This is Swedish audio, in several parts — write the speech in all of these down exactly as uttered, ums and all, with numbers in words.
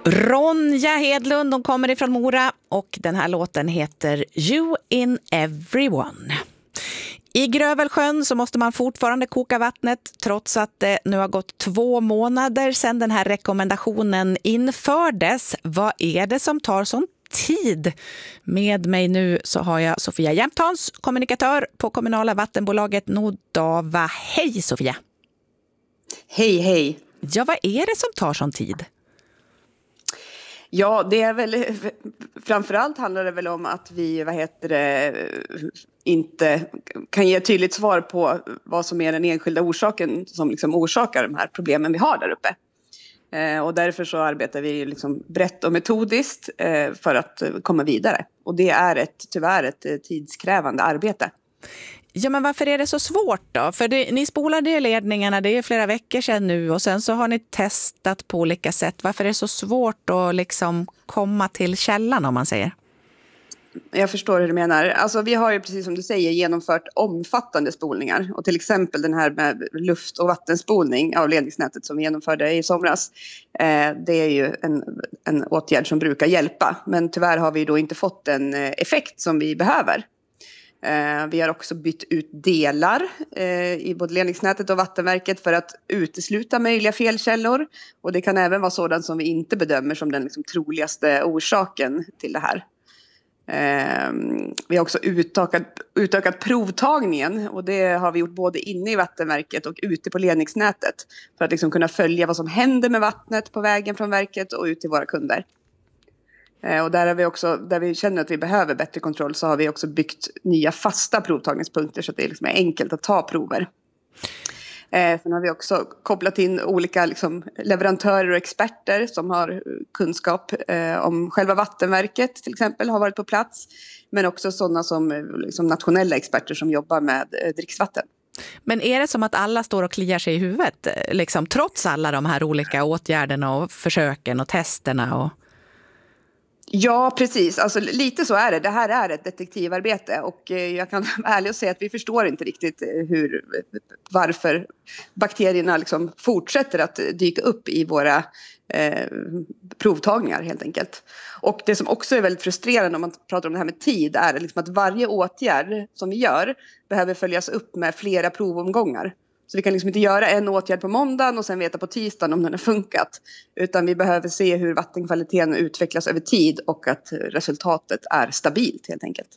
Ronja Hedlund, hon kommer ifrån Mora och den här låten heter You in Everyone. I Grövelsjön så måste man fortfarande koka vattnet trots att det nu har gått två månader sedan den här rekommendationen infördes. Vad är det som tar sån tid? Med mig nu så har jag Sofia Jämthans, kommunikatör på kommunala vattenbolaget Nordava. Hej Sofia! Hej, hej! Ja, vad är det som tar sån tid? Ja, det är väl framförallt handlar det väl om att vi, vad heter det, inte kan ge ett tydligt svar på vad som är den enskilda orsaken som liksom orsakar de här problemen vi har där uppe. Eh, och därför så arbetar vi liksom brett och metodiskt eh, för att komma vidare. Och det är ett, tyvärr ett tidskrävande arbete. Ja, men varför är det så svårt då? För det, ni spolade ju ledningarna, det är flera veckor sedan nu och sen så har ni testat på olika sätt. Varför är det så svårt att liksom komma till källan om man säger? Jag förstår hur du menar. Alltså vi har ju precis som du säger genomfört omfattande spolningar. Och till exempel den här med luft- och vattenspolning av ledningsnätet som vi genomförde i somras. Eh, det är ju en, en åtgärd som brukar hjälpa. Men tyvärr har vi då inte fått den effekt som vi behöver. Eh, vi har också bytt ut delar eh, i både ledningsnätet och vattenverket för att utesluta möjliga felkällor. Och det kan även vara sådant som vi inte bedömer som den liksom troligaste orsaken till det här. Eh, vi har också utökat, utökat provtagningen och det har vi gjort både inne i vattenverket och ute på ledningsnätet. För att liksom kunna följa vad som händer med vattnet på vägen från verket och ut till våra kunder. Och där, har vi också, där vi känner att vi behöver bättre kontroll så har vi också byggt nya fasta provtagningspunkter så att det liksom är enkelt att ta prover. Eh, sen har vi också kopplat in olika liksom, leverantörer och experter som har kunskap eh, om själva vattenverket till exempel har varit på plats. Men också sådana som liksom, nationella experter som jobbar med eh, dricksvatten. Men är det som att alla står och kliar sig i huvudet liksom, trots alla de här olika åtgärderna och försöken och testerna och... Ja, precis. Alltså, lite så är det. Det här är ett detektivarbete och eh, jag kan vara ärlig och säga att vi förstår inte riktigt hur, varför bakterierna liksom fortsätter att dyka upp i våra eh, provtagningar helt enkelt. Och det som också är väldigt frustrerande om man pratar om det här med tid är liksom att varje åtgärd som vi gör behöver följas upp med flera provomgångar. Så vi kan liksom inte göra en åtgärd på måndagen och sen veta på tisdagen om den har funkat. Utan vi behöver se hur vattenkvaliteten utvecklas över tid och att resultatet är stabilt helt enkelt.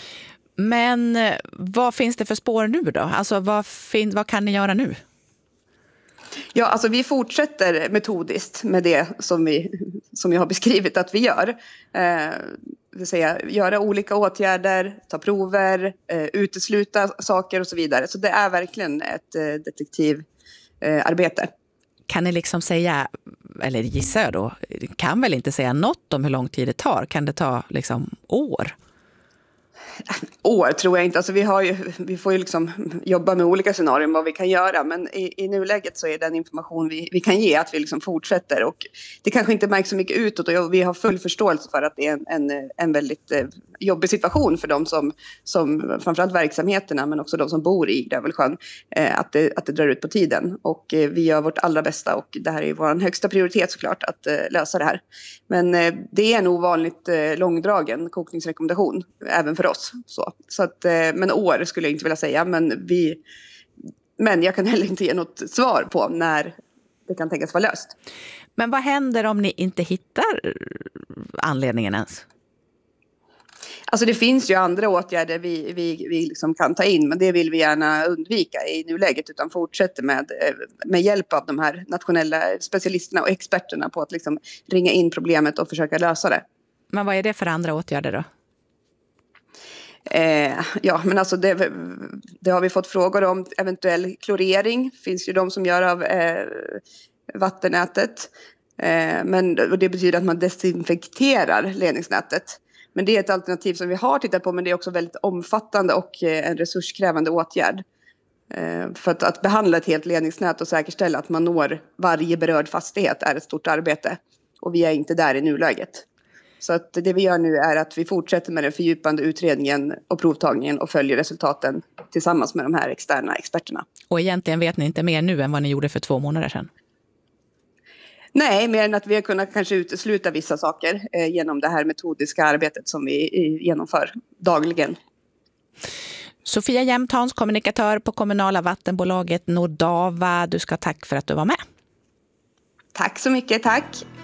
Men vad finns det för spår nu då? Alltså vad, fin- vad kan ni göra nu? Ja, alltså vi fortsätter metodiskt med det som vi, som jag har beskrivit att vi gör. Eh, det vill säga göra olika åtgärder, ta prover, eh, utesluta saker och så vidare. Så det är verkligen ett eh, detektivarbete. Eh, kan ni liksom säga, eller gissar jag då, kan väl inte säga något om hur lång tid det tar? Kan det ta liksom år? År tror jag inte. Alltså vi, har ju, vi får ju liksom jobba med olika scenarier vad vi kan göra. Men i, i nuläget så är den information vi, vi kan ge att vi liksom fortsätter. Och det kanske inte märks så mycket utåt och vi har full förståelse för att det är en, en, en väldigt eh, jobbig situation för de som, som framförallt verksamheterna men också de som bor i Grövelsjön. Eh, att, det, att det drar ut på tiden. Och eh, vi gör vårt allra bästa och det här är vår högsta prioritet såklart att eh, lösa det här. Men eh, det är en ovanligt eh, långdragen kokningsrekommendation även för oss. Så, så att, men år skulle jag inte vilja säga. Men, vi, men jag kan heller inte ge något svar på när det kan tänkas vara löst. Men vad händer om ni inte hittar anledningen ens? Alltså det finns ju andra åtgärder vi, vi, vi liksom kan ta in. Men det vill vi gärna undvika i nuläget. Utan fortsätter med, med hjälp av de här nationella specialisterna och experterna på att liksom ringa in problemet och försöka lösa det. Men vad är det för andra åtgärder då? Eh, ja, men alltså det, det har vi fått frågor om. Eventuell klorering finns ju de som gör av eh, vattennätet. Eh, men och det betyder att man desinfekterar ledningsnätet. Men det är ett alternativ som vi har tittat på, men det är också väldigt omfattande och eh, en resurskrävande åtgärd. Eh, för att, att behandla ett helt ledningsnät och säkerställa att man når varje berörd fastighet är ett stort arbete. Och vi är inte där i nuläget. Så att det vi gör nu är att vi fortsätter med den fördjupande utredningen och provtagningen och följer resultaten tillsammans med de här externa experterna. Och egentligen vet ni inte mer nu än vad ni gjorde för två månader sedan? Nej, mer än att vi har kunnat kanske utesluta vissa saker eh, genom det här metodiska arbetet som vi eh, genomför dagligen. Sofia Jämthans, kommunikatör på kommunala vattenbolaget Nordava. Du ska ha tack för att du var med. Tack så mycket, tack.